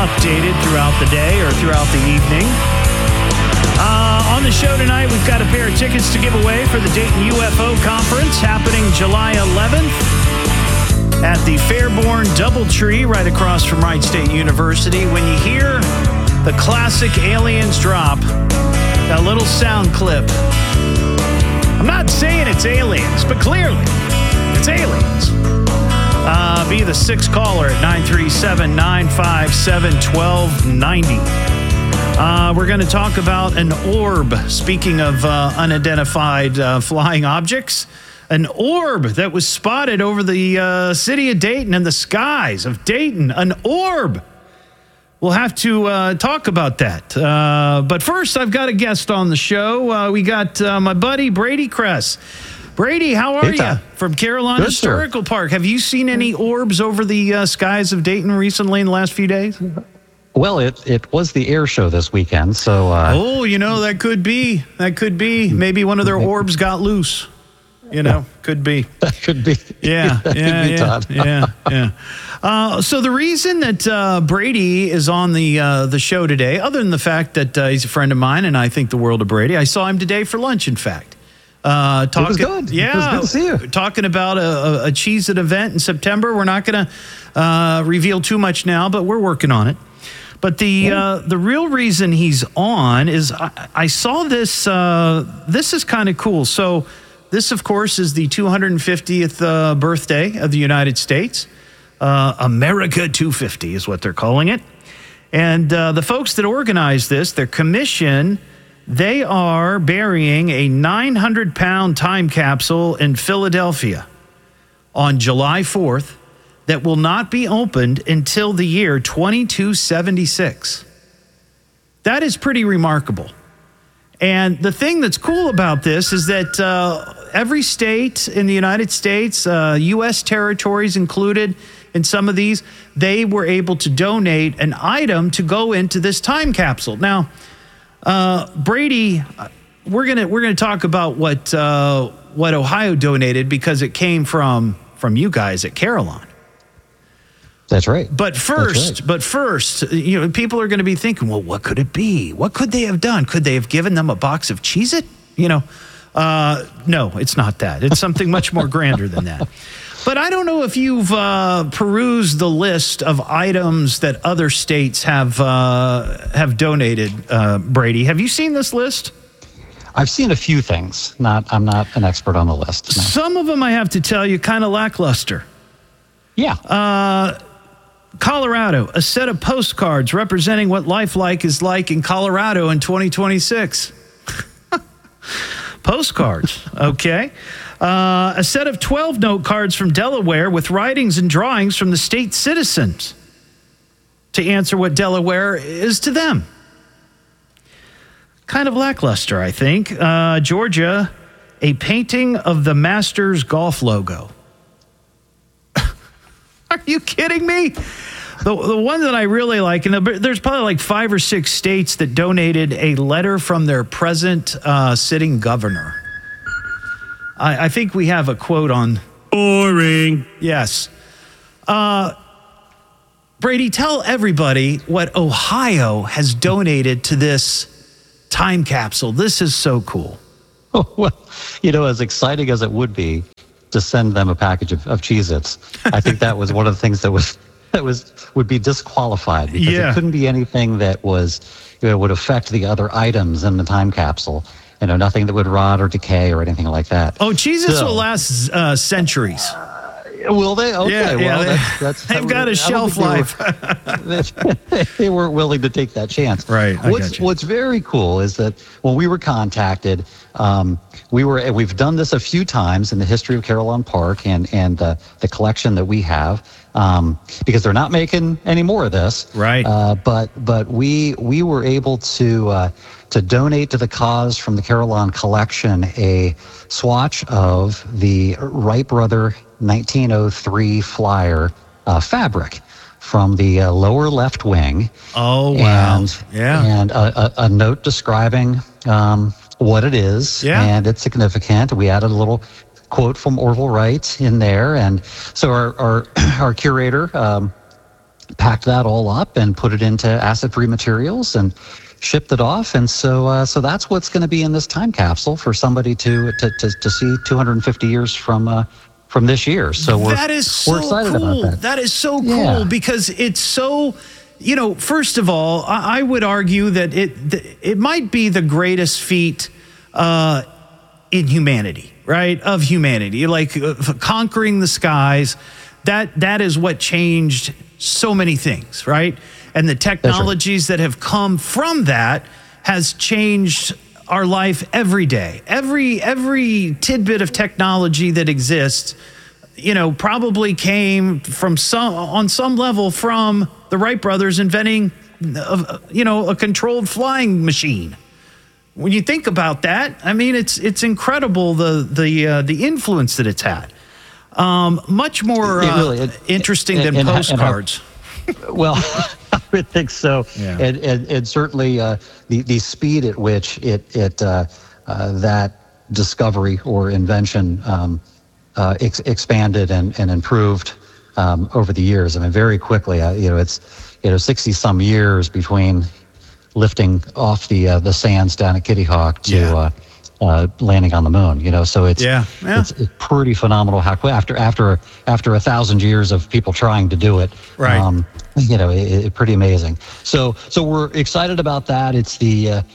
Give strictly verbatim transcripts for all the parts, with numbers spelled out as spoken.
updated throughout the day or throughout the evening. Uh, on the show tonight, we've got a pair of tickets to give away for the Dayton U F O Conference happening July eleventh at the Fairborn Doubletree right across from Wright State University. When you hear the classic Aliens drop, that little sound clip, I'm not saying it's aliens, but clearly it's aliens. Uh, be the sixth caller at nine three seven, nine five seven, one two nine zero. Uh, we're going to talk about an orb. Speaking of uh, unidentified uh, flying objects, an orb that was spotted over the uh, city of Dayton and the skies of Dayton. An orb. We'll have to uh, talk about that. Uh, but first, I've got a guest on the show. Uh, we got uh, my buddy Brady Kress. Brady, how are you? From Carolina Good, Historical sir. Park. Have you seen any orbs over the uh, skies of Dayton recently in the last few days? Well, it, it was the air show this weekend, so... Uh, oh, you know, that could be. That could be. Maybe one of their orbs got loose. You know, could be. That could be. Yeah, that yeah, could be yeah, Todd. yeah, yeah. Uh, so the reason that uh, Brady is on the uh, the show today, other than the fact that uh, he's a friend of mine and I think the world of Brady, I saw him today for lunch, in fact. Uh, talking, it was good. Yeah, it was good to see you. Talking about a, a, a Cheez-It event in September. We're not going to uh, reveal too much now, but we're working on it. But the yeah. uh, the real reason he's on is I, I saw this. Uh, this is kind of cool. So this, of course, is the two hundred fiftieth uh, birthday of the United States. Uh, America two fifty is what they're calling it. And uh, the folks that organized this, their commission, they are burying a nine hundred pound time capsule in Philadelphia on July fourth that will not be opened until the year twenty-two seventy-six. That is pretty remarkable. And the thing that's cool about this is that uh, every state in the United States, uh, U S territories included in some of these, they were able to donate an item to go into this time capsule. Now, uh, Brady, we're gonna we're gonna talk about what uh, what Ohio donated because it came from from you guys at Carillon. That's right. But first, right. but first, you know, people are going to be thinking, well, what could it be? What could they have done? Could they have given them a box of Cheez-It? You know, uh, no, it's not that. It's something much more grander than that. But I don't know if you've uh, perused the list of items that other states have uh, have donated, uh, Brady. Have you seen this list? I've seen a few things. Not, I'm not an expert on the list. No. Some of them, I have to tell you, kind of lackluster. Yeah. Uh, Colorado, a set of postcards representing what life like is like in Colorado in twenty twenty-six. Postcards, okay. Uh, a set of twelve note cards from Delaware with writings and drawings from the state citizens to answer what Delaware is to them. Kind of lackluster, I think. Uh, Georgia, a painting of the Masters golf logo. Are you kidding me? The, the one that I really like, and there's probably like five or six states that donated a letter from their present uh, sitting governor. I, I think we have a quote on. Boring. Yes. Uh, Brady, tell everybody what Ohio has donated to this time capsule. This is so cool. Oh, well, you know, as exciting as it would be to send them a package of, of Cheez-Its, I think that was one of the things that was that was would be disqualified because yeah. it couldn't be anything that was, you know, would affect the other items in the time capsule. You know, nothing that would rot or decay or anything like that. Oh, Cheez-Its so, will last uh, centuries. Will they? Okay, yeah, well, yeah, they, that's, that's they've got a shelf life. They, were, they weren't willing to take that chance. Right. I What's got you. What's very cool is that when we were contacted, um, we were we've done this a few times in the history of Carillon Park and and the the collection that we have. Um, because they're not making any more of this, right? Uh, but but we we were able to uh, to donate to the cause from the Carillon collection a swatch of the Wright Brother nineteen oh three Flyer uh, fabric from the uh, lower left wing. Oh wow! And, yeah, and a, a, a note describing um, what it is yeah. and its significant. We added a little quote from Orville Wright in there, and so our our, our curator um, packed that all up and put it into acid-free materials and shipped it off. And so uh, so that's what's going to be in this time capsule for somebody to to, to, to see two hundred fifty years from uh, from this year. So we're, that is so we're excited cool. about that. That is so cool yeah. because it's so, you know, first of all, I, I would argue that it it might be the greatest feat uh, in humanity, right? Of humanity, like uh, conquering the skies. That that is what changed so many things, right? And the technologies right. that have come from that has changed our life every day. Every every tidbit of technology that exists, you know, probably came from some on some level from the Wright brothers inventing, a, you know, a controlled flying machine. When you think about that, I mean, it's it's incredible the the uh, the influence that it's had. Um, much more uh, really, it, it, interesting it, than and, postcards. And how, well, I would think so. Yeah. And, and, and certainly uh, the, the speed at which it, it uh, uh, that discovery or invention um, uh, ex- expanded and, and improved um, over the years. I mean, very quickly, uh, you know, it's, you know, sixty some years between lifting off the uh, the sands down at Kitty Hawk to yeah. uh, uh, landing on the moon. You know, so it's yeah. Yeah. It's, it's pretty phenomenal how after after after a thousand years of people trying to do it. Right. Um, you know, it, it pretty amazing. So so we're excited about that. It's the uh,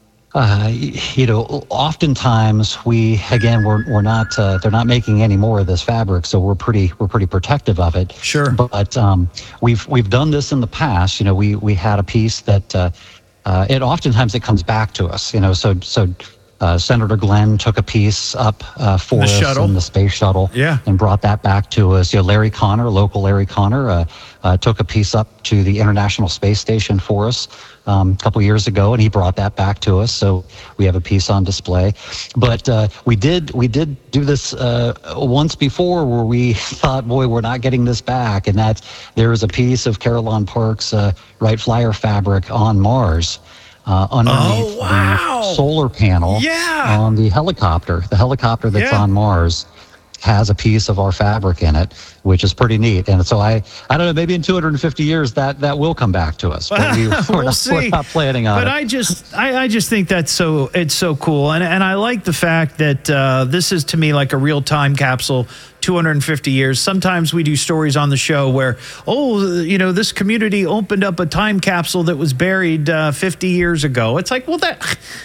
uh, you know, oftentimes we again we're we're not uh, they're not making any more of this fabric, so we're pretty we're pretty protective of it. Sure. But um, we've we've done this in the past. You know, we we had a piece that uh, uh, it oftentimes it comes back to us. You know, so so. Uh, Senator Glenn took a piece up uh, for the us shuttle. in the space shuttle, yeah. and brought that back to us. You know, Larry Connor, local Larry Connor, uh, uh, took a piece up to the International Space Station for us um, a couple years ago, and he brought that back to us. So we have a piece on display. But uh, we did we did do this uh, once before, where we thought, boy, we're not getting this back, and that's there is a piece of Carillon Park's uh, Wright Flyer fabric on Mars. Uh, underneath oh, wow. the solar panel yeah. on the helicopter. The helicopter that's yeah. on Mars has a piece of our fabric in it, which is pretty neat. And so I, I don't know, maybe in two hundred fifty years that, that will come back to us. But we, we're, we'll not, see. we're not planning on but it. But I just, I, I just think that's so, it's so cool. And, and I like the fact that uh, this is to me like a real time capsule. two hundred fifty years. Sometimes we do stories on the show where, oh, you know, this community opened up a time capsule that was buried uh, fifty years ago. It's like, well, that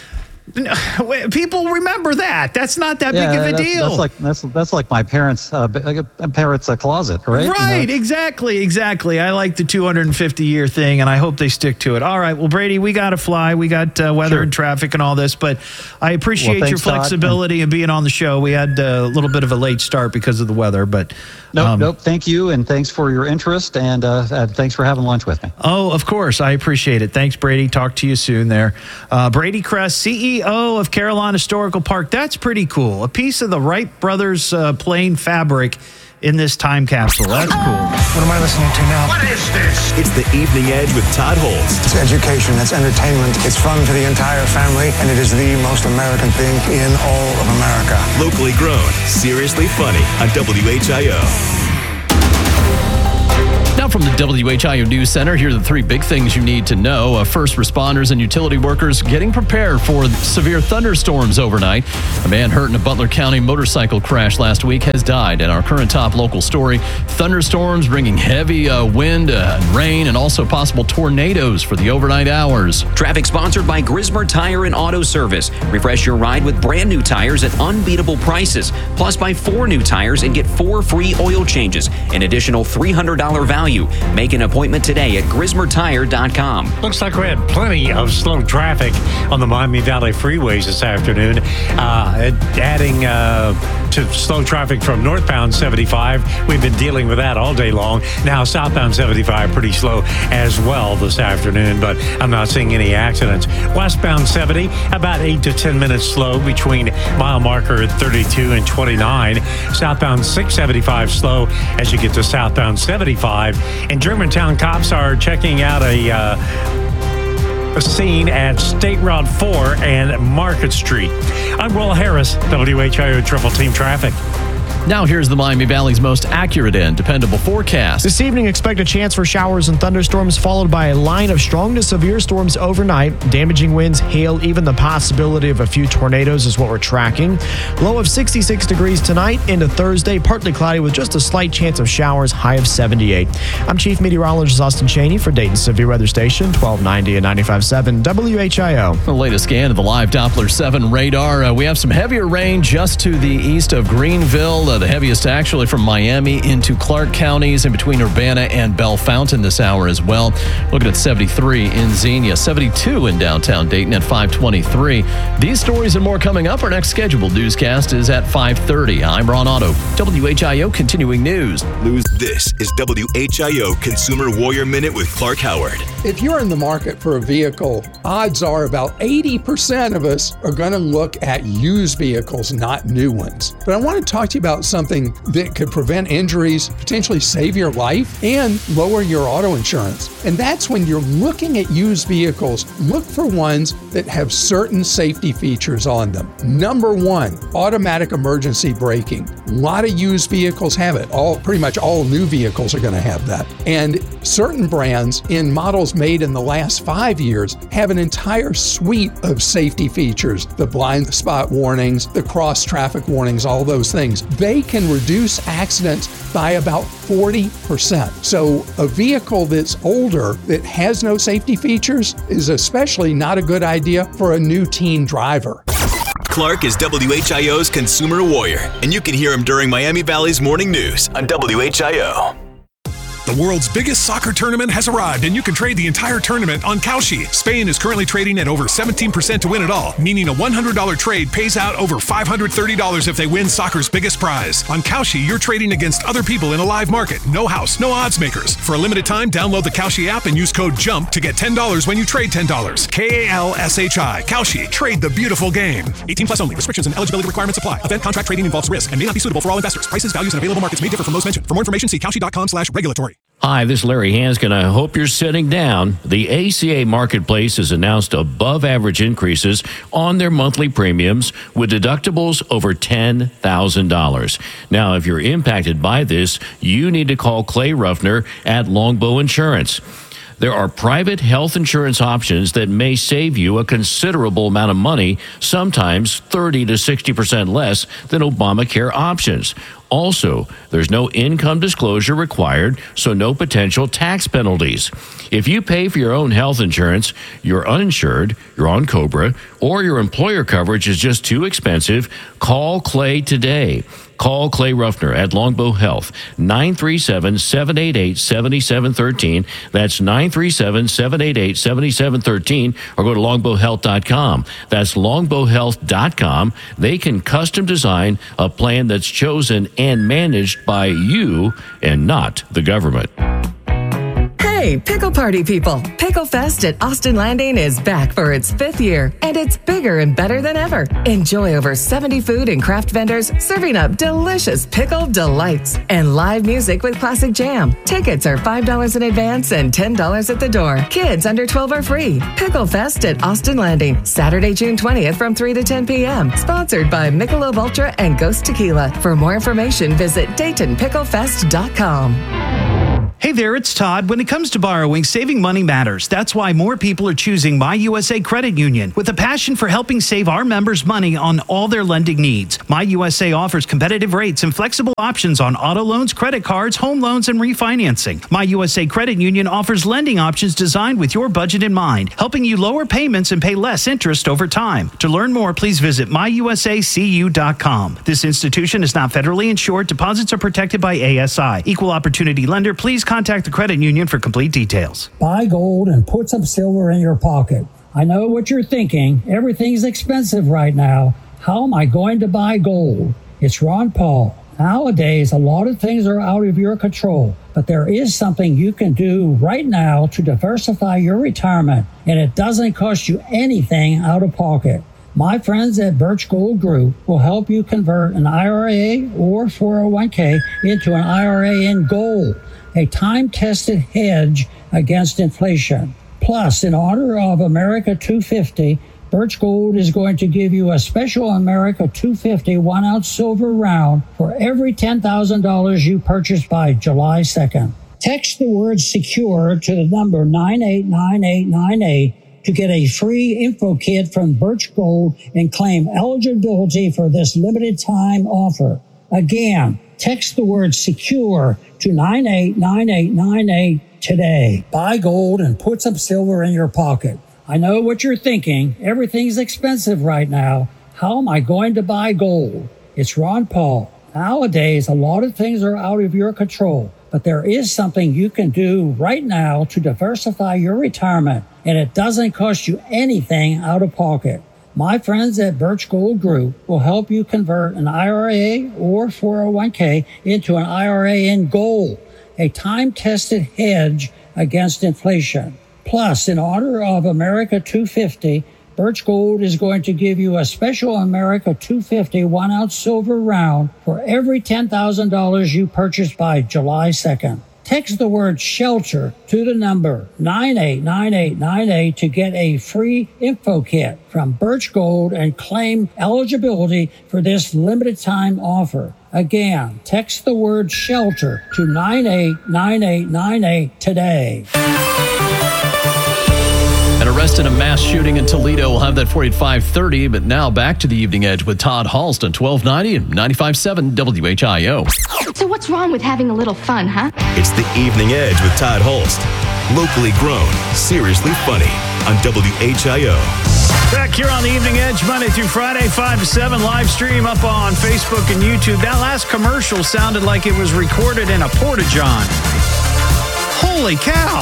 people remember that. That's not that yeah, big of a that's, deal. That's like that's that's like my parents' uh, parents' uh, closet, right? Right, you know? exactly, exactly. I like the two hundred fifty year thing, and I hope they stick to it. All right, well, Brady, we got to fly. We got uh, weather sure. and traffic and all this, but I appreciate well, your thanks, flexibility Todd. and being on the show. We had a little bit of a late start because of the weather, but nope, um, nope. Thank you, and thanks for your interest, and uh, uh, thanks for having lunch with me. Oh, of course, I appreciate it. Thanks, Brady. Talk to you soon. There, uh, Brady Kress, C E O of Carillon Historical Park. That's pretty cool. A piece of the Wright brothers uh, plane fabric in this time capsule. That's cool. What am I listening to now? What is this? It's the Evening Edge with Todd Holst. It's education, it's entertainment, it's fun for the entire family, and it is the most American thing in all of America. Locally grown, seriously funny on W H I O. Now from the W H I O News Center, here are the three big things you need to know. Uh, first responders and utility workers getting prepared for severe thunderstorms overnight. A man hurt in a Butler County motorcycle crash last week has died. And our current top local story, thunderstorms bringing heavy uh, wind uh, and rain and also possible tornadoes for the overnight hours. Traffic sponsored by Grismer Tire and Auto Service. Refresh your ride with brand new tires at unbeatable prices. Plus, buy four new tires and get four free oil changes. An additional three hundred dollars value. Make an appointment today at grismer tire dot com. Looks like we had plenty of slow traffic on the Miami Valley freeways this afternoon, uh, adding uh, to slow traffic from northbound seventy-five. We've been dealing with that all day long. Now southbound seventy-five pretty slow as well this afternoon, but I'm not seeing any accidents. Westbound seventy, about eight to ten minutes slow between mile marker thirty-two and twenty-nine. Southbound six seventy-five slow as you get to southbound seventy-five. And Germantown cops are checking out a, uh, a scene at State Route four and Market Street. I'm Will Harris, W H I O Triple Team Traffic. Now here's the Miami Valley's most accurate and dependable forecast. This evening, expect a chance for showers and thunderstorms, followed by a line of strong to severe storms overnight. Damaging winds, hail, even the possibility of a few tornadoes is what we're tracking. Low of sixty-six degrees tonight into Thursday, partly cloudy with just a slight chance of showers, high of seventy-eight. I'm Chief Meteorologist Austin Cheney for Dayton Severe Weather Station, twelve ninety and ninety-five point seven W H I O. The latest scan of the live Doppler seven radar. Uh, we have some heavier rain just to the east of Greenville. Uh, the heaviest actually from Miami into Clark counties in between Urbana and Bellefontaine this hour as well. Looking at seventy-three in Xenia, seventy-two in downtown Dayton at five twenty-three. These stories and more coming up. Our next scheduled newscast is at five thirty. I'm Ron Otto, W H I O Continuing News. This is W H I O Consumer Warrior Minute with Clark Howard. If you're in the market for a vehicle, odds are about eighty percent of us are going to look at used vehicles, not new ones. But I want to talk to you about something that could prevent injuries, potentially save your life, and lower your auto insurance. And that's when you're looking at used vehicles, look for ones that have certain safety features on them. Number one, automatic emergency braking. A lot of used vehicles have it. All pretty much all new vehicles are going to have that. And certain brands in models made in the last five years have an entire suite of safety features. The blind spot warnings, the cross traffic warnings, all those things. They can reduce accidents by about forty percent. So a vehicle that's older that has no safety features is especially not a good idea for a new teen driver. Clark is W H I O's Consumer Warrior, and you can hear him during Miami Valley's Morning News on W H I O. The world's biggest soccer tournament has arrived, and you can trade the entire tournament on Kalshi. Spain is currently trading at over seventeen percent to win it all, meaning a one hundred dollars trade pays out over five hundred thirty dollars if they win soccer's biggest prize. On Kalshi, you're trading against other people in a live market. No house, no odds makers. For a limited time, download the Kalshi app and use code JUMP to get ten dollars when you trade ten dollars. K A L S H I. Kalshi. Trade the beautiful game. eighteen plus only. Restrictions and eligibility requirements apply. Event contract trading involves risk and may not be suitable for all investors. Prices, values, and available markets may differ from those mentioned. For more information, see Kalshi.com slash regulatory. Hi, this is Larry Hanskin. I hope you're sitting down. The A C A Marketplace has announced above average increases on their monthly premiums with deductibles over ten thousand dollars. Now, if you're impacted by this, you need to call Clay Ruffner at Longbow Insurance. There are private health insurance options that may save you a considerable amount of money, sometimes thirty to sixty percent less than Obamacare options. Also, there's no income disclosure required, so no potential tax penalties. If you pay for your own health insurance, you're uninsured, you're on COBRA, or your employer coverage is just too expensive, call Clay today. Call Clay Ruffner at Longbow Health, nine three seven, seven eight eight, seven seven one three. That's nine three seven, seven eight eight, seven seven one three, or go to longbow health dot com. That's longbow health dot com. They can custom design a plan that's chosen and managed by you and not the government. Hey, Pickle Party people! Pickle Fest at Austin Landing is back for its fifth year, and it's bigger and better than ever. Enjoy over seventy food and craft vendors serving up delicious pickle delights and live music with classic jam. Tickets are five dollars in advance and ten dollars at the door. Kids under twelve are free. Pickle Fest at Austin Landing, Saturday, June twentieth from three to ten p.m. Sponsored by Michelob Ultra and Ghost Tequila. For more information, visit Dayton Pickle Fest dot com. Hey there, it's Todd. When it comes to borrowing, saving money matters. That's why more people are choosing My U S A Credit Union. With a passion for helping save our members money on all their lending needs, My U S A offers competitive rates and flexible options on auto loans, credit cards, home loans, and refinancing. My U S A Credit Union offers lending options designed with your budget in mind, helping you lower payments and pay less interest over time. To learn more, please visit my u s a c u dot com. This institution is not federally insured. Deposits are protected by A S I. Equal opportunity lender. Please contact the credit union for complete details. Buy gold and put some silver in your pocket. I know what you're thinking. Everything's expensive right now. How am I going to buy gold? It's Ron Paul. Nowadays, a lot of things are out of your control, but there is something you can do right now to diversify your retirement, and it doesn't cost you anything out of pocket. My friends at Birch Gold Group will help you convert an I R A or four oh one k into an I R A in gold, a time-tested hedge against inflation. Plus, in honor of America two fifty, Birch Gold is going to give you a special America two fifty one ounce silver round for every ten thousand dollars you purchase by July second. Text the word SECURE to the number nine eight nine eight nine eight to get a free info kit from Birch Gold and claim eligibility for this limited time offer. Again, text the word SECURE to nine eight nine eight nine eight today. Buy gold and put some silver in your pocket. I know what you're thinking. Everything's expensive right now. How am I going to buy gold? It's Ron Paul. Nowadays, a lot of things are out of your control, but there is something you can do right now to diversify your retirement, and it doesn't cost you anything out of pocket. My friends at Birch Gold Group will help you convert an I R A or four oh one k into an I R A in gold, a time-tested hedge against inflation. Plus, in honor of America two fifty, Birch Gold is going to give you a special America two fifty one ounce silver round for every ten thousand dollars you purchase by July second. Text the word SHELTER to the number nine eight nine eight nine eight to get a free info kit from Birch Gold and claim eligibility for this limited time offer. Again, text the word SHELTER to nine eight nine eight nine eight today. An arrest in a mass shooting in Toledo. We'll have that for you at five thirty. But now back to the Evening Edge with Todd Halst on twelve ninety and ninety-five point seven W H I O. So what's wrong with having a little fun, huh? It's the Evening Edge with Todd Holst. Locally grown, seriously funny on W H I O. Back here on the Evening Edge, Monday through Friday, five to seven, live stream up on Facebook and YouTube. That last commercial sounded like it was recorded in a Porta-John. Holy cow!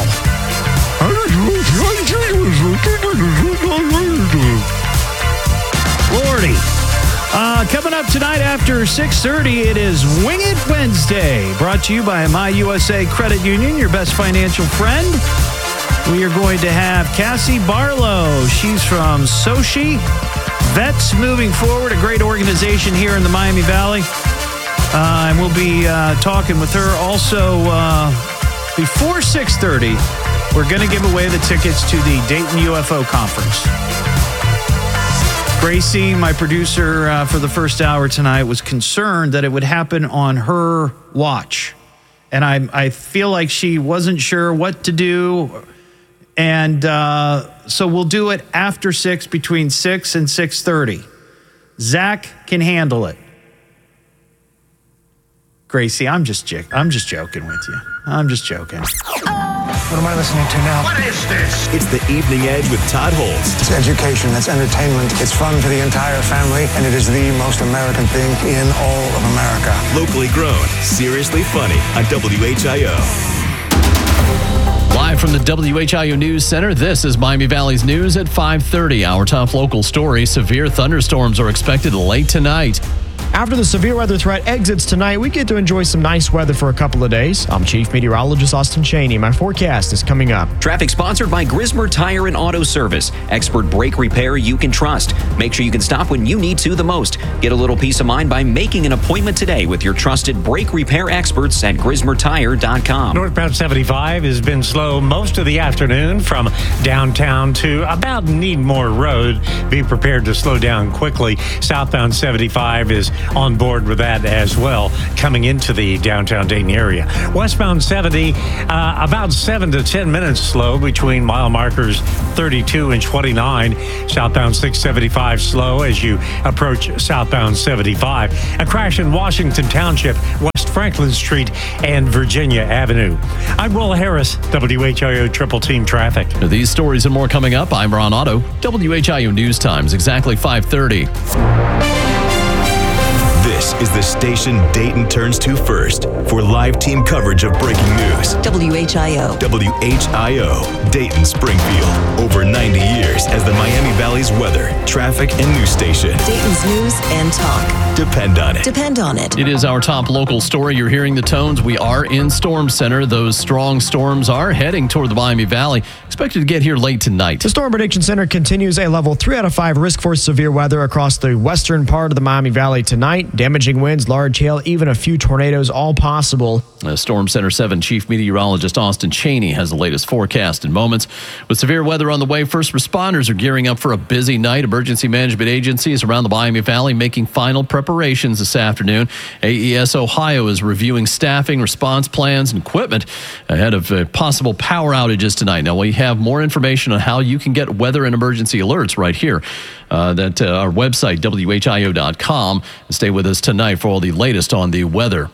Lordy. Uh, coming up tonight after six thirty, it is Wing It Wednesday, brought to you by My U S A Credit Union, your best financial friend. We are going to have Cassie Barlow. She's from Sochi Vets Moving Forward, a great organization here in the Miami Valley. Uh, and we'll be uh, talking with her also uh, before six thirty. We're going to give away the tickets to the Dayton U F O Conference. Gracie, my producer uh, for the first hour tonight, was concerned that it would happen on her watch. And I, I feel like she wasn't sure what to do. And uh, so we'll do it after six, between six and six thirty. Zach can handle it. Gracie, I'm just j- I'm just joking with you. I'm just joking. What am I listening to now? What is this? It's the Evening Edge with Todd Holst. It's education, it's entertainment, it's fun for the entire family, and it is the most American thing in all of America. Locally grown, seriously funny on W H I O. Live from the W H I O News Center, this is Miami Valley's News at five thirty. Our top local story, severe thunderstorms are expected late tonight. After the severe weather threat exits tonight, we get to enjoy some nice weather for a couple of days. I'm Chief Meteorologist Austin Cheney. My forecast is coming up. Traffic sponsored by Grismer Tire and Auto Service. Expert brake repair you can trust. Make sure you can stop when you need to the most. Get a little peace of mind by making an appointment today with your trusted brake repair experts at grismer tire dot com. Northbound seventy-five has been slow most of the afternoon from downtown to about Needmore Road. Be prepared to slow down quickly. Southbound seventy-five is on board with that as well, coming into the downtown Dayton area. Westbound seventy, uh, about seven to ten minutes slow between mile markers thirty-two and twenty-nine. Southbound six seventy-five slow as you approach southbound seventy-five. A crash in Washington Township, West Franklin Street and Virginia Avenue. I'm Will Harris, W H I O Triple Team Traffic. These stories and more coming up. I'm Ron Otto, W H I O News Times, exactly five thirty. This is the station Dayton turns to first for live team coverage of breaking news. W H I O. W H I O, Dayton Springfield. Over ninety years as the Miami Valley's weather, traffic, and news station. Dayton's news and talk. Depend on it. Depend on it. It is our top local story. You're hearing the tones. We are in Storm Center. Those strong storms are heading toward the Miami Valley. Expected to get here late tonight. The Storm Prediction Center continues a level three out of five risk for severe weather across the western part of the Miami Valley tonight. Damaging Damaging winds, large hail, even a few tornadoes, all possible. Uh, Storm Center seven Chief Meteorologist Austin Cheney has the latest forecast in moments. With severe weather on the way, first responders are gearing up for a busy night. Emergency management agencies around the Miami Valley making final preparations this afternoon. A E S Ohio is reviewing staffing, response plans, and equipment ahead of uh, possible power outages tonight. Now, we have more information on how you can get weather and emergency alerts right here. Uh, that uh, our website, W H I O dot com. Stay with us tonight for all the latest on the weather.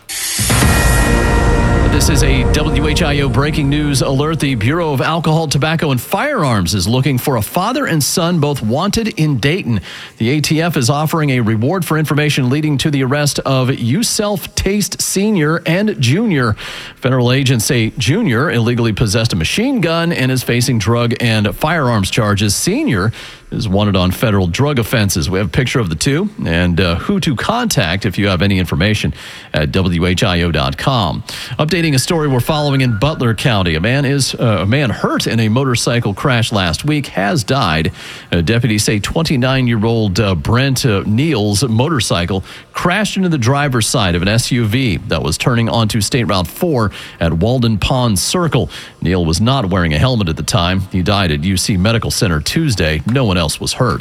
This is a W H I O breaking news alert. The Bureau of Alcohol, Tobacco, and Firearms is looking for a father and son both wanted in Dayton. The A T F is offering a reward for information leading to the arrest of Yusef Taste Senior and Junior Federal agents say Junior illegally possessed a machine gun and is facing drug and firearms charges. Senior is wanted on federal drug offenses. We have a picture of the two and uh, who to contact if you have any information at W H I O dot com. Updating a story we're following in Butler County. A man is uh, a man hurt in a motorcycle crash last week has died. Uh, deputies say twenty-nine-year-old uh, Brent uh, Neal's motorcycle crashed into the driver's side of an S U V that was turning onto State Route four at Walden Pond Circle. Neal was not wearing a helmet at the time. He died at U C Medical Center Tuesday. No one else was hurt.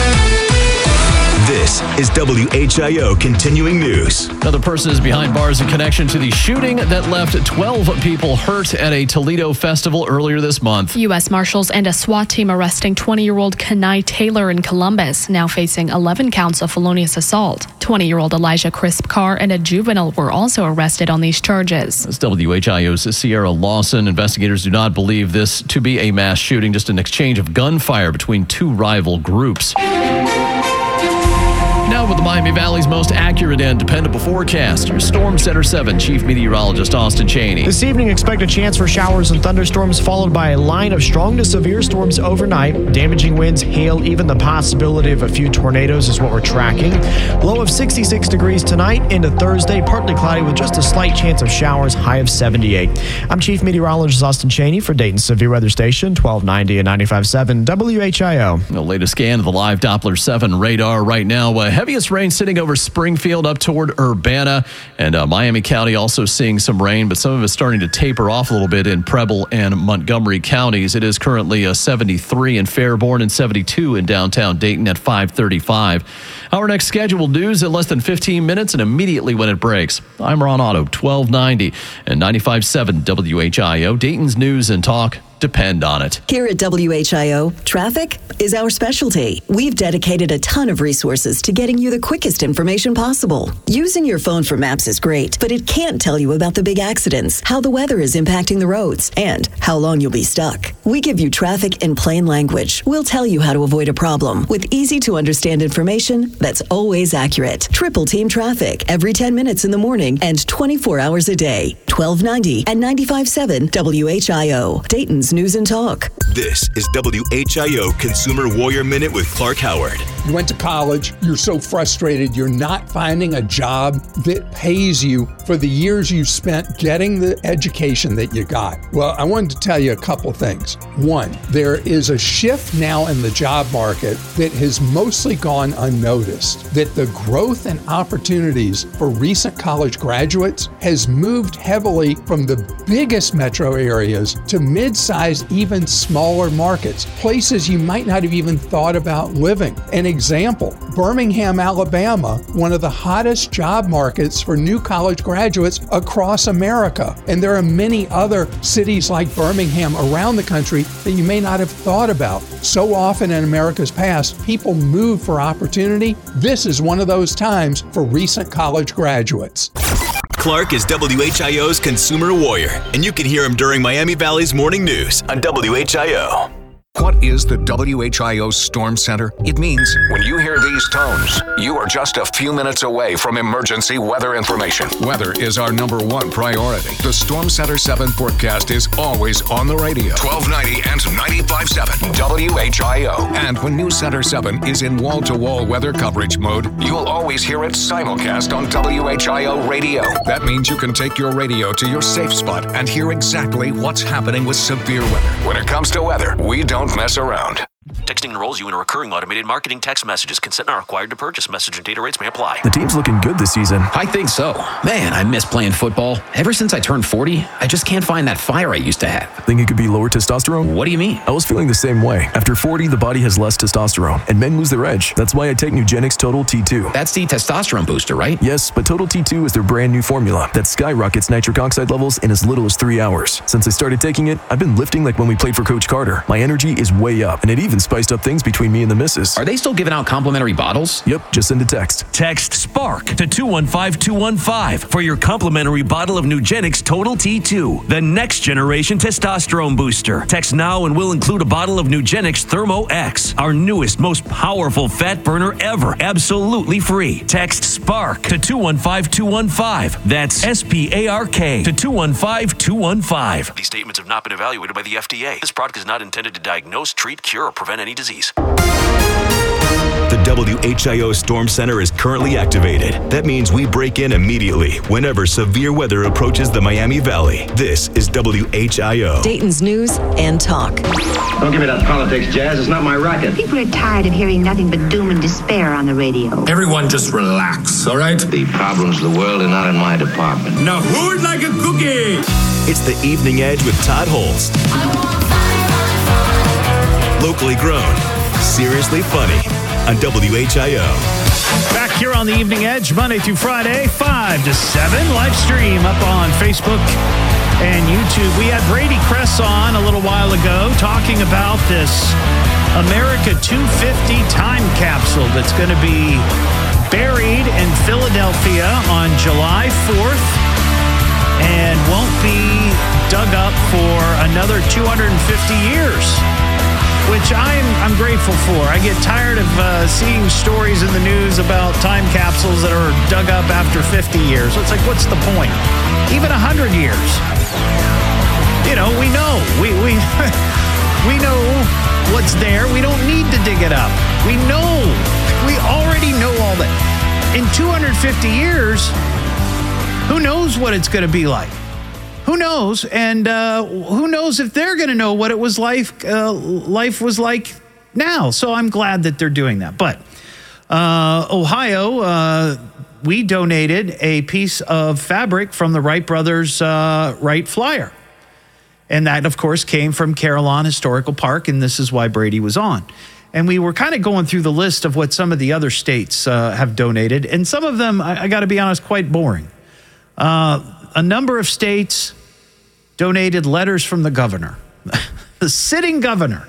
This is W H I O Continuing News. Another person is behind bars in connection to the shooting that left twelve people hurt at a Toledo festival earlier this month. U S Marshals and a SWAT team arresting twenty-year-old Kenai Taylor in Columbus, now facing eleven counts of felonious assault. twenty-year-old Elijah Crisp Carr and a juvenile were also arrested on these charges. As W H I O's Sierra Lawson, investigators do not believe this to be a mass shooting, just an exchange of gunfire between two rival groups. Now with the Miami Valley's most accurate and dependable forecast, your Storm Center seven Chief Meteorologist Austin Cheney. This evening, expect a chance for showers and thunderstorms, followed by a line of strong to severe storms overnight. Damaging winds, hail, even the possibility of a few tornadoes is what we're tracking. Low of sixty-six degrees tonight into Thursday, partly cloudy with just a slight chance of showers, high of seventy-eight. I'm Chief Meteorologist Austin Cheney for Dayton Severe Weather Station, twelve ninety and ninety-five point seven W H I O. The latest scan of the live Doppler seven radar right now. Uh, heaviest rain sitting over Springfield up toward Urbana, and uh, Miami County also seeing some rain, but some of it's starting to taper off a little bit in Preble and Montgomery counties. It is currently uh, seventy-three in Fairborn and seventy-two in downtown Dayton at five thirty-five. Our next scheduled news in less than fifteen minutes and immediately when it breaks. I'm Ron Otto, twelve ninety and ninety-five point seven W H I O. Dayton's news and talk depend on it. Here at W H I O, traffic is our specialty. We've dedicated a ton of resources to getting you the quickest information possible. Using your phone for maps is great, but it can't tell you about the big accidents, how the weather is impacting the roads, and how long you'll be stuck. We give you traffic in plain language. We'll tell you how to avoid a problem with easy to understand information that's always accurate. Triple Team Traffic every ten minutes in the morning and twenty-four hours a day. twelve ninety and ninety-five point seven W H I O. Dayton's News and Talk. This is W H I O Consumer Warrior Minute with Clark Howard. You went to college, you're so frustrated, you're not finding a job that pays you for the years you spent getting the education that you got. Well, I wanted to tell you a couple things. One, there is a shift now in the job market that has mostly gone unnoticed, that the growth and opportunities for recent college graduates has moved heavily from the biggest metro areas to mid-sized, even smaller markets, places you might not have even thought about living. An example, Birmingham, Alabama, one of the hottest job markets for new college graduates across America. And there are many other cities like Birmingham around the country that you may not have thought about. So often in America's past, people move for opportunity. This is one of those times for recent college graduates. Clark is W H I O's Consumer Warrior, and you can hear him during Miami Valley's Morning News on W H I O. What is the W H I O Storm Center? It means when you hear these tones, you are just a few minutes away from emergency weather information. Weather is our number one priority. The Storm Center seven forecast is always on the radio. twelve ninety and ninety-five point seven W H I O. And when News Center seven is in wall-to-wall weather coverage mode, you'll always hear it simulcast on W H I O radio. That means you can take your radio to your safe spot and hear exactly what's happening with severe weather. When it comes to weather, we don't mess around. Texting enrolls you in a recurring automated marketing text messages. Consent not required to purchase. Message and data rates may apply. The team's looking good this season. I think so. Man, I miss playing football. Ever since I turned forty, I just can't find that fire I used to have. Think it could be lower testosterone? What do you mean? I was feeling the same way. After forty, the body has less testosterone, and men lose their edge. That's why I take Nugenix Total T two. That's the testosterone booster, right? Yes, but Total T two is their brand new formula that skyrockets nitric oxide levels in as little as three hours. Since I started taking it, I've been lifting like when we played for Coach Carter. My energy is way up, and it even spiced up things between me and the missus. Are they still giving out complimentary bottles? Yep, just send a text. Text SPARK to two one five two one five for your complimentary bottle of Nugenix Total T two, the next generation testosterone booster. Text now and we'll include a bottle of Nugenix Thermo X, our newest, most powerful fat burner ever, absolutely free. Text SPARK to two one five two one five. That's S P A R K to two one five two one five. These statements have not been evaluated by the F D A. This product is not intended to diagnose, treat, cure, or prevent any disease. The W H I O Storm Center is currently activated. That means we break in immediately whenever severe weather approaches the Miami Valley. This is W H I O. Dayton's news and talk. Don't give me that politics, Jazz. It's not my racket. People are tired of hearing nothing but doom and despair on the radio. Everyone just relax, all right? The problems of the world are not in my department. Now who would like a cookie? It's the Evening Edge with Todd Holst. Locally grown, seriously funny on W H I O. Back here on the Evening Edge, Monday through Friday, five to seven. Live stream up on Facebook and YouTube. We had Brady Kress on a little while ago talking about this America two fifty time capsule that's going to be buried in Philadelphia on July fourth and won't be dug up for another two hundred fifty years. Which I'm I'm grateful for. I get tired of uh, seeing stories in the news about time capsules that are dug up after fifty years. It's like, what's the point? Even one hundred years. You know, we know. We we we know what's there. We don't need to dig it up. We know. We already know all that. In two hundred fifty years, who knows what it's going to be like? Who knows? And uh, who knows if they're going to know what it was like, uh, life was like now. So I'm glad that they're doing that. But uh, Ohio, uh, we donated a piece of fabric from the Wright brothers' uh, Wright Flyer. And that, of course, came from Carillon Historical Park. And this is why Brady was on. And we were kind of going through the list of what some of the other states uh, have donated. And some of them, I, I got to be honest, quite boring. Uh, a number of states donated letters from the governor, the sitting governor.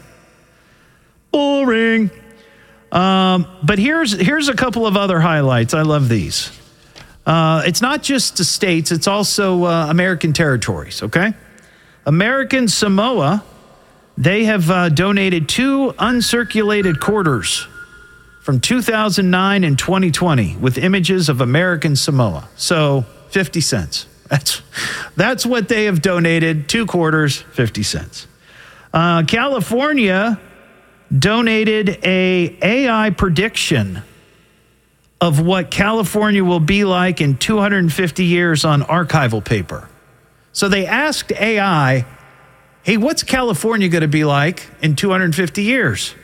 Boring. Um, but here's here's a couple of other highlights. I love these. Uh, it's not just the states, it's also uh, American territories, okay? American Samoa, they have uh, donated two uncirculated quarters from two thousand nine and twenty twenty with images of American Samoa. So fifty cents. That's that's what they have donated, two quarters, fifty cents. Uh, California donated a AI prediction of what California will be like in two hundred fifty years on archival paper. So they asked A I, hey, what's California going to be like in two hundred fifty years?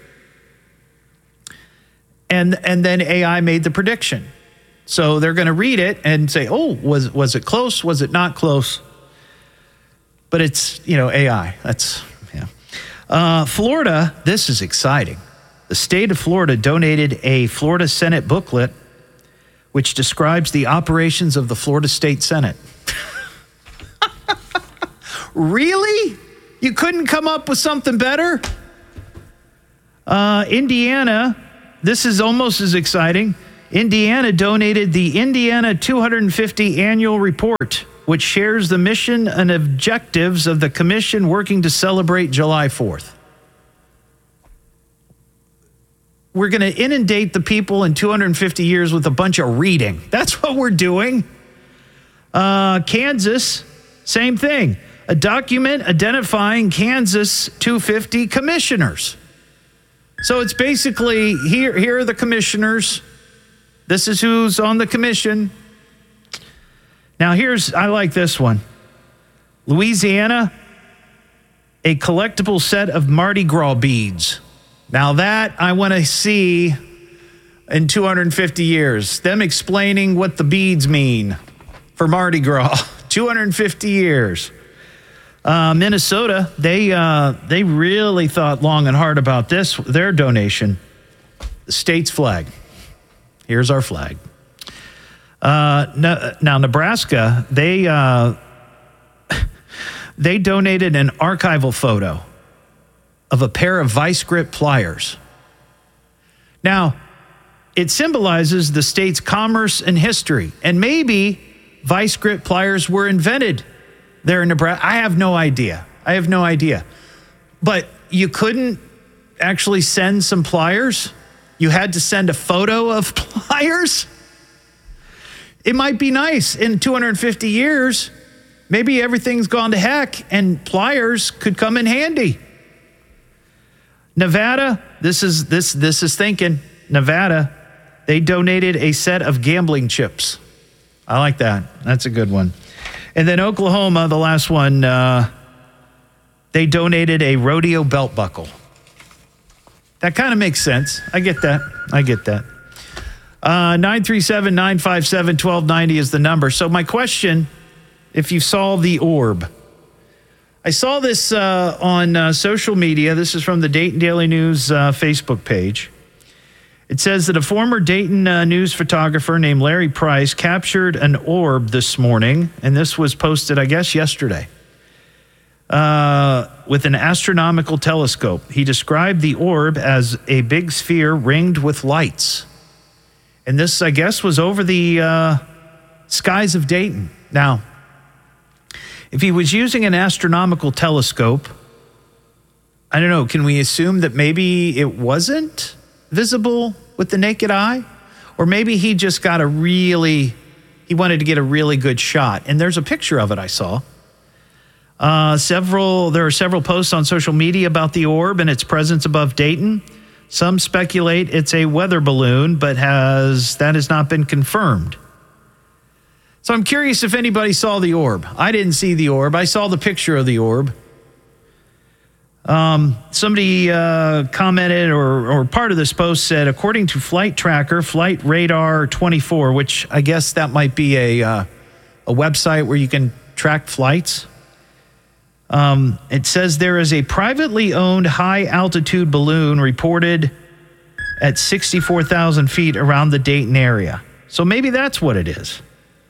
And, and then A I made the prediction. So they're going to read it and say, oh, was was it close? Was it not close? But it's, you know, A I. That's, yeah. Uh, Florida, this is exciting. The state of Florida donated a Florida Senate booklet which describes the operations of the Florida State Senate. Really? You couldn't come up with something better? Uh, Indiana, this is almost as exciting. Indiana donated the Indiana two hundred fifty Annual Report, which shares the mission and objectives of the commission working to celebrate July fourth. We're going to inundate the people in two hundred fifty years with a bunch of reading. That's what we're doing. Uh, Kansas, same thing. A document identifying Kansas two fifty commissioners. So it's basically, here, here are the commissioners. This is who's on the commission. Now here's, I like this one. Louisiana, a collectible set of Mardi Gras beads. Now that I want to see in two hundred fifty years, them explaining what the beads mean for Mardi Gras. two hundred fifty years. Uh, Minnesota, they uh, they really thought long and hard about this, their donation. The state's flag. Here's our flag. Uh, no, now, Nebraska, they uh, they donated an archival photo of a pair of vice grip pliers. Now, it symbolizes the state's commerce and history, and maybe vice grip pliers were invented there in Nebraska. I have no idea. I have no idea. But you couldn't actually send some pliers? You had to send a photo of pliers? It might be nice in two hundred fifty years. Maybe everything's gone to heck and pliers could come in handy. Nevada, this is this this is thinking. Nevada, they donated a set of gambling chips. I like that. That's a good one. And then Oklahoma, the last one, uh, they donated a rodeo belt buckle. That kind of makes sense. I get that. I get that. Uh, nine three seven, nine five seven, one two nine zero is the number. So my question, if you saw the orb. I saw this uh, on uh, social media. This is from the Dayton Daily News uh, Facebook page. It says that a former Dayton uh, news photographer named Larry Price captured an orb this morning, and this was posted, I guess, yesterday, uh, with an astronomical telescope. He described the orb as a big sphere ringed with lights. And this, I guess, was over the uh, skies of Dayton. Now, if he was using an astronomical telescope, I don't know, can we assume that maybe it wasn't visible with the naked eye? Or maybe he just got a really, he wanted to get a really good shot. And there's a picture of it I saw. Uh, several, there are several posts on social media about the orb and its presence above Dayton. Some speculate it's a weather balloon, but has that has not been confirmed. So I'm curious if anybody saw the orb. I didn't see the orb. I saw the picture of the orb. Um, somebody uh, commented, or, or part of this post said, according to Flight Tracker, Flight Radar twenty-four, which I guess that might be a uh, a website where you can track flights. Um, it says there is a privately owned high-altitude balloon reported at sixty-four thousand feet around the Dayton area. So maybe that's what it is.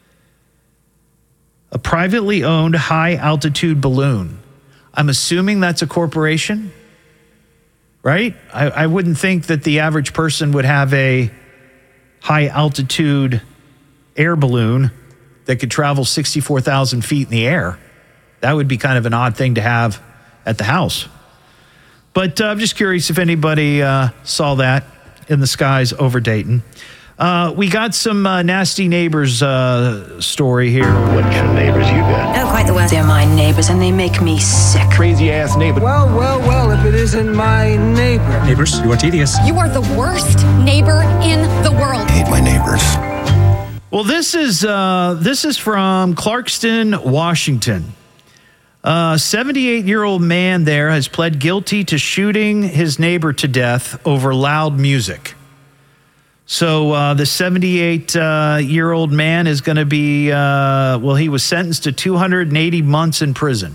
A privately owned high-altitude balloon. I'm assuming that's a corporation, right? I, I wouldn't think that the average person would have a high-altitude air balloon that could travel sixty-four thousand feet in the air. That would be kind of an odd thing to have at the house. But uh, I'm just curious if anybody uh, saw that in the skies over Dayton. Uh, we got some uh, nasty neighbors uh, story here. What kind of neighbors you got? Oh, quite the worst. They're my neighbors, and they make me sick. Crazy ass neighbor. Well, well, well, if it isn't my neighbor. Neighbors, you are tedious. You are the worst neighbor in the world. I hate my neighbors. Well, this is uh, this is from Clarkston, Washington. A seventy-eight-year-old man there has pled guilty to shooting his neighbor to death over loud music. So uh, the seventy-eight-year-old man is going to be, uh, well, he was sentenced to two hundred eighty months in prison.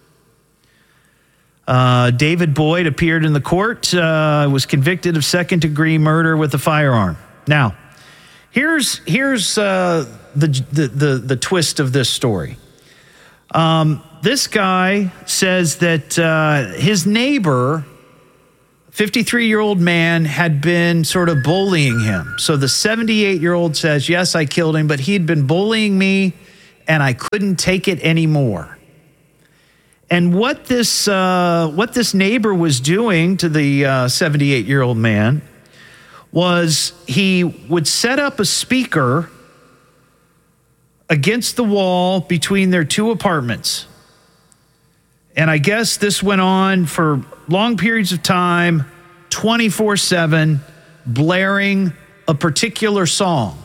Uh, David Boyd appeared in the court, uh, was convicted of second-degree murder with a firearm. Now, here's here's uh, the, the the the twist of this story. Um, this guy says that uh, his neighbor, fifty-three-year-old man, had been sort of bullying him. So the seventy-eight-year-old says, yes, I killed him, but he'd been bullying me, and I couldn't take it anymore. And what this uh, what this neighbor was doing to the uh, seventy-eight-year-old man was he would set up a speaker against the wall between their two apartments. And I guess this went on for long periods of time, twenty-four seven, blaring a particular song.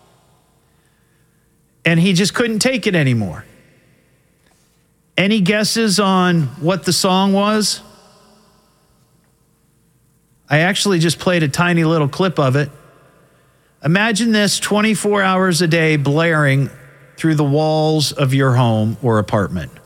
And he just couldn't take it anymore. Any guesses on what the song was? I actually just played a tiny little clip of it. Imagine this twenty-four hours a day blaring through the walls of your home or apartment.